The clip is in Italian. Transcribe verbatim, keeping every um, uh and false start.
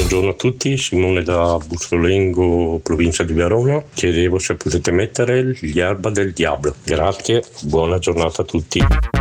Buongiorno a tutti, Simone da Bussolengo, provincia di Verona. Chiedevo se potete mettere gli Erba del Diablo. Grazie, buona giornata a tutti.